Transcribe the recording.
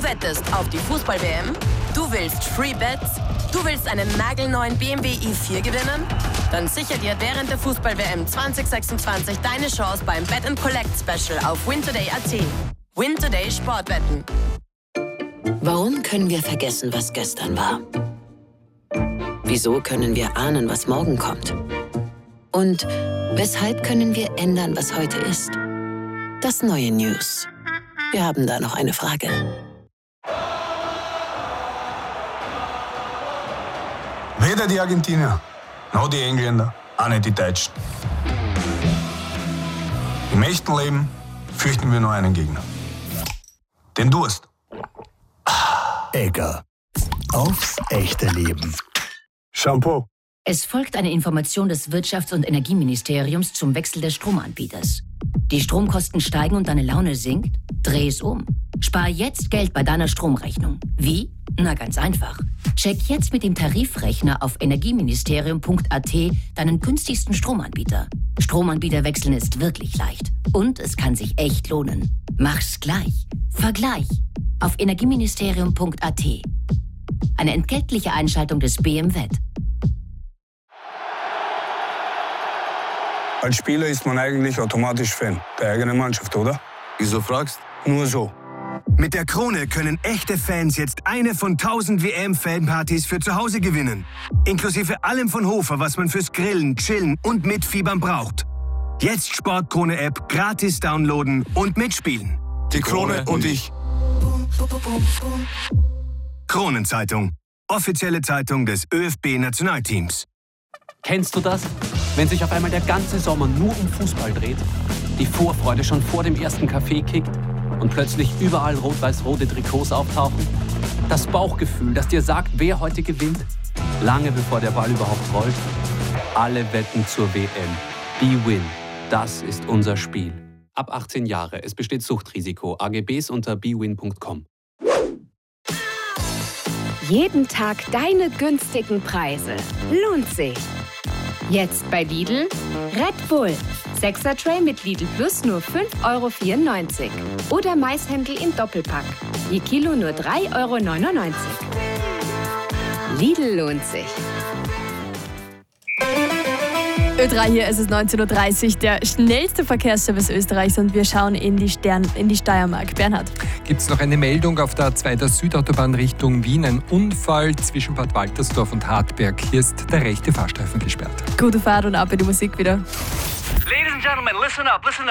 wettest auf die Fußball-WM? Du willst Free Bets? Du willst einen nagelneuen BMW i4 gewinnen? Dann sicher dir während der Fußball-WM 2026 deine Chance beim Bet & Collect Special auf wintoday.at. Wintoday Sportwetten. Warum können wir vergessen, was gestern war? Wieso können wir ahnen, was morgen kommt? Und weshalb können wir ändern, was heute ist? Das neue News. Wir haben da noch eine Frage. Weder die Argentinier, noch die Engländer, auch nicht die Deutschen. Im echten Leben fürchten wir nur einen Gegner. Den Durst. Egger. Aufs echte Leben. Shampoo. Es folgt eine Information des Wirtschafts- und Energieministeriums zum Wechsel des Stromanbieters. Die Stromkosten steigen und deine Laune sinkt? Dreh es um. Spar jetzt Geld bei deiner Stromrechnung. Wie? Na, ganz einfach. Check jetzt mit dem Tarifrechner auf energieministerium.at deinen günstigsten Stromanbieter. Stromanbieter wechseln ist wirklich leicht. Und es kann sich echt lohnen. Mach's gleich. Vergleich. Auf energieministerium.at. Eine entgeltliche Einschaltung des BMWet. Als Spieler ist man eigentlich automatisch Fan der eigenen Mannschaft, oder? Wieso fragst? Nur so. Mit der Krone können echte Fans jetzt eine von 1000 WM-Fanpartys für zu Hause gewinnen. Inklusive allem von Hofer, was man fürs Grillen, Chillen und Mitfiebern braucht. Jetzt Sportkrone-App gratis downloaden und mitspielen. Die Krone und ich. Kronenzeitung. Offizielle Zeitung des ÖFB-Nationalteams. Kennst du das? Wenn sich auf einmal der ganze Sommer nur um Fußball dreht, die Vorfreude schon vor dem ersten Kaffee kickt und plötzlich überall rot-weiß-rote Trikots auftauchen? Das Bauchgefühl, das dir sagt, wer heute gewinnt? Lange bevor der Ball überhaupt rollt. Alle wetten zur WM. BWin. Das ist unser Spiel. Ab 18 Jahre. Es besteht Suchtrisiko. AGBs unter bwin.com. Jeden Tag deine günstigen Preise. Lohnt sich. Jetzt bei Lidl Red Bull. 6er Tray mit Lidl Plus nur 5,94 €. Oder Maishändel im Doppelpack. Je Kilo nur 3,99 €. Lidl lohnt sich. Ö3 hier, es ist 19:30 Uhr, der schnellste Verkehrsservice Österreichs und wir schauen in die Steiermark. Bernhard. Gibt es noch eine Meldung auf der A2 der Südautobahn Richtung Wien? Ein Unfall zwischen Bad Waltersdorf und Hartberg. Hier ist der rechte Fahrstreifen gesperrt. Gute Fahrt und ab in die Musik wieder. Ladies and gentlemen, listen up.